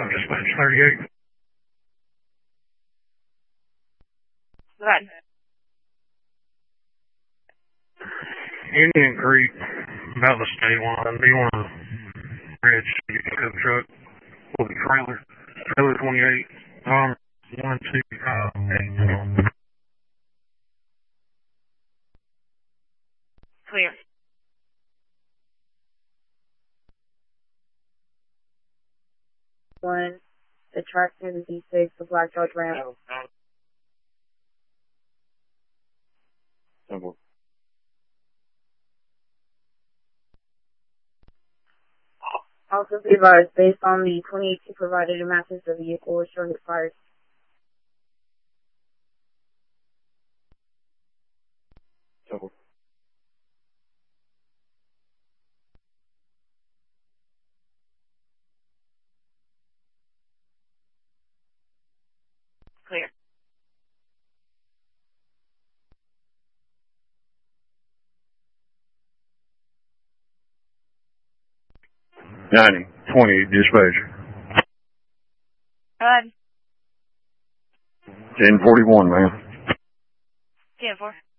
Dispatch 38. Go ahead. Indian Creek, about the state line. B1 red pickup truck with a trailer 28. 1258. Clear. One, the track near the D6, the Black Dodge Ram. Simple. Also be advised, based on the 2018 provided in matches, the vehicle is showing expired. Simple. Clear. $90, 20 dispatcher. Go ahead. 1041, man. 10-4.